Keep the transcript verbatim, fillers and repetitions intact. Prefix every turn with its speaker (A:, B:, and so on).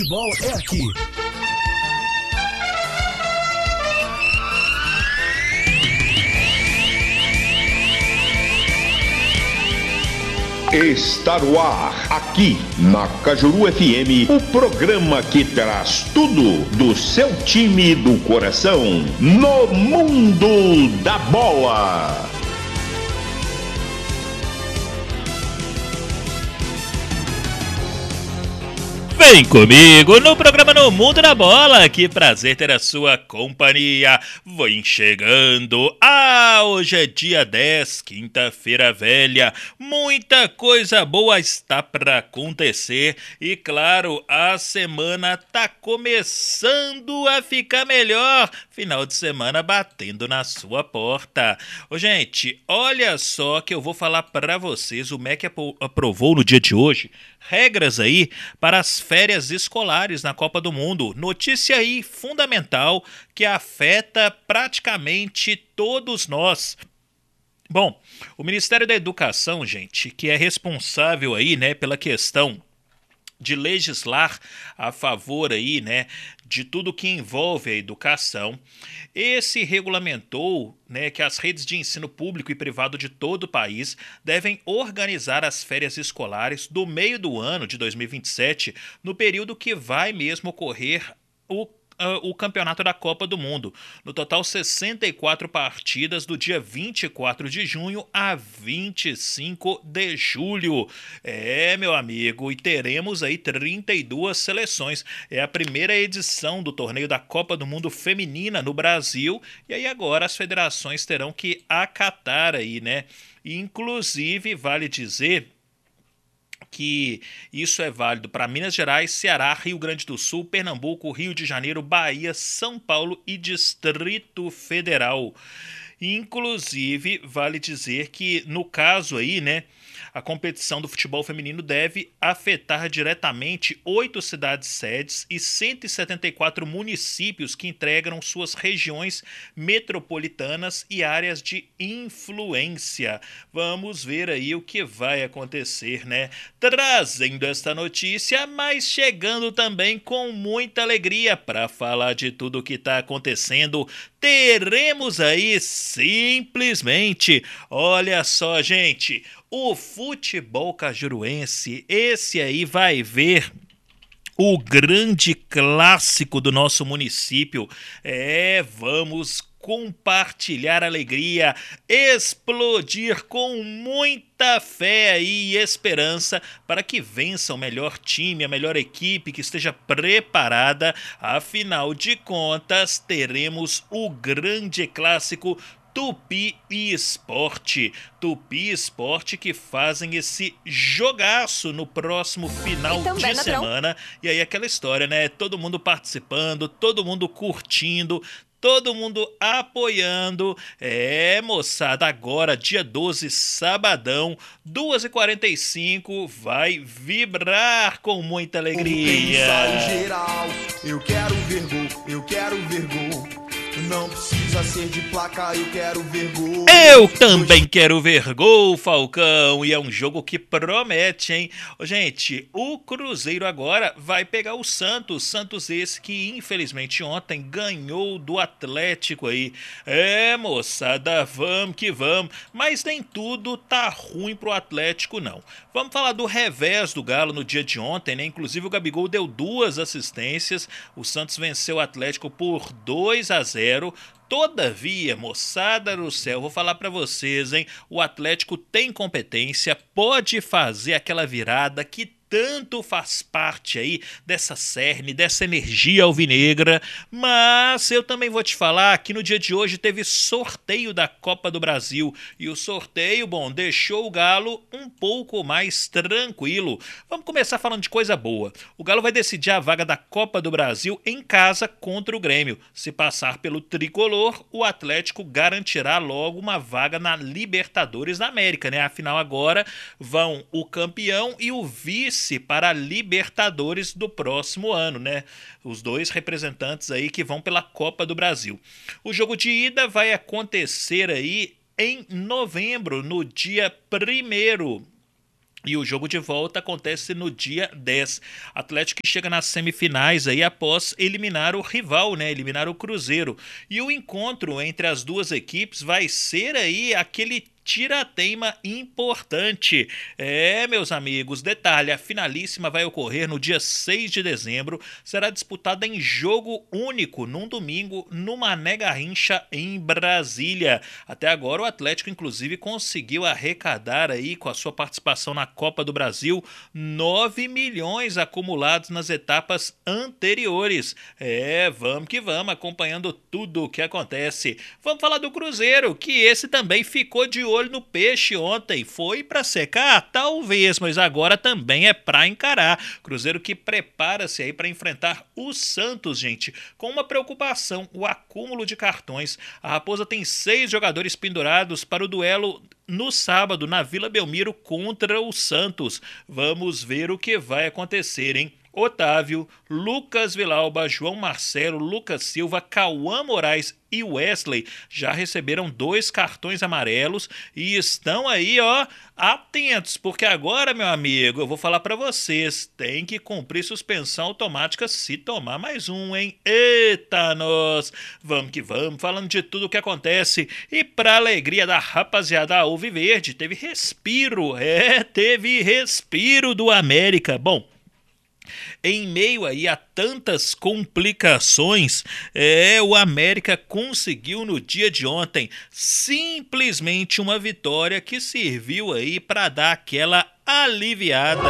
A: Futebol é aqui.
B: Está no ar, aqui na Cajuru F M, o programa que traz tudo do seu time do coração no mundo da bola.
C: Vem comigo no programa No Mundo da Bola, que prazer ter a sua companhia. Vem chegando, ah, hoje é dia dez, quinta-feira velha, muita coisa boa está para acontecer e claro, a semana tá começando a ficar melhor, final de semana batendo na sua porta. Ô gente, olha só que eu vou falar para vocês, o M E C aprovou no dia de hoje regras aí para as férias escolares na Copa do Mundo. Notícia aí fundamental que afeta praticamente todos nós. Bom, o Ministério da Educação, gente, que é responsável aí, né, pela questão de legislar a favor aí, né, de tudo que envolve a educação, esse regulamentou, né, que as redes de ensino público e privado de todo o país devem organizar as férias escolares do meio do ano de dois mil e vinte e sete, no período que vai mesmo ocorrer o o campeonato da Copa do Mundo. No total, sessenta e quatro partidas do dia vinte e quatro de junho a vinte e cinco de julho. É, meu amigo, e teremos aí trinta e duas seleções. É a primeira edição do torneio da Copa do Mundo Feminina no Brasil. E aí agora as federações terão que acatar aí, né? Inclusive, vale dizer que isso é válido para Minas Gerais, Ceará, Rio Grande do Sul, Pernambuco, Rio de Janeiro, Bahia, São Paulo e Distrito Federal. Inclusive, vale dizer que, no caso aí, né, a competição do futebol feminino deve afetar diretamente oito cidades-sedes e cento e setenta e quatro municípios que integram suas regiões metropolitanas e áreas de influência. Vamos ver aí o que vai acontecer, né? Trazendo esta notícia, mas chegando também com muita alegria para falar de tudo o que está acontecendo. Teremos aí simplesmente, olha só, gente, o futebol cajuruense, esse aí vai ver o grande clássico do nosso município. É, vamos compartilhar alegria, explodir com muita fé e esperança para que vença o melhor time, a melhor equipe que esteja preparada. Afinal de contas, teremos o grande clássico Tupi e Esporte. Tupi e Esporte que fazem esse jogaço no próximo final
D: então,
C: de
D: bem,
C: semana. Ladrão. E aí aquela história, né? Todo mundo participando, todo mundo curtindo, todo mundo apoiando. É, moçada, agora, dia doze, sabadão, duas e quarenta e cinco, vai vibrar com muita alegria.
E: Geral, eu quero ver gol, eu quero ver gol. Não precisa ser de placa, eu quero ver gol.
C: Eu também quero ver gol, Falcão. E é um jogo que promete, hein? Gente, o Cruzeiro agora vai pegar o Santos. Santos esse que, infelizmente, ontem ganhou do Atlético aí. É, moçada, vamos que vamos. Mas nem tudo tá ruim pro Atlético, não. Vamos falar do revés do Galo no dia de ontem, né? Inclusive o Gabigol deu duas assistências. O Santos venceu o Atlético por dois a zero. Todavia, moçada do céu, vou falar pra vocês, hein? O Atlético tem competência, pode fazer aquela virada que tanto faz parte aí dessa cerne, dessa energia alvinegra, mas eu também vou te falar que no dia de hoje teve sorteio da Copa do Brasil e o sorteio, bom, deixou o Galo um pouco mais tranquilo. Vamos começar falando de coisa boa. O Galo vai decidir a vaga da Copa do Brasil em casa contra o Grêmio. Se passar pelo tricolor, o Atlético garantirá logo uma vaga na Libertadores da América, né? Afinal agora vão o campeão e o vice para a Libertadores do próximo ano, né? Os dois representantes aí que vão pela Copa do Brasil. O jogo de ida vai acontecer aí em novembro, no dia primeiro. E o jogo de volta acontece no dia dez. Atlético que chega nas semifinais aí após eliminar o rival, né? Eliminar o Cruzeiro. E o encontro entre as duas equipes vai ser aí aquele tirateima importante. É, meus amigos, detalhe, a finalíssima vai ocorrer no dia seis de dezembro, será disputada em jogo único, num domingo, no Mané Garrincha, em Brasília. Até agora o Atlético, inclusive, conseguiu arrecadar aí, com a sua participação na Copa do Brasil, nove milhões acumulados nas etapas anteriores. É, vamos que vamos, acompanhando tudo o que acontece. Vamos falar do Cruzeiro, que esse também ficou de olho no peixe ontem. Foi para secar? Talvez, mas agora também é para encarar. Cruzeiro que prepara-se aí para enfrentar o Santos, gente, com uma preocupação, o acúmulo de cartões. A Raposa tem seis jogadores pendurados para o duelo no sábado na Vila Belmiro contra o Santos. Vamos ver o que vai acontecer, hein? Otávio, Lucas Vilauba, João Marcelo, Lucas Silva, Cauã Moraes e Wesley já receberam dois cartões amarelos e estão aí, ó, atentos, porque agora, meu amigo, eu vou falar para vocês, tem que cumprir suspensão automática se tomar mais um, hein? Eita, nós! Vamos que vamos, falando de tudo o que acontece e para alegria da rapaziada alviverde, teve respiro, é, teve respiro do América. Bom, em meio aí a tantas complicações, é, o América conseguiu no dia de ontem simplesmente uma vitória que serviu aí para dar aquela aliviada.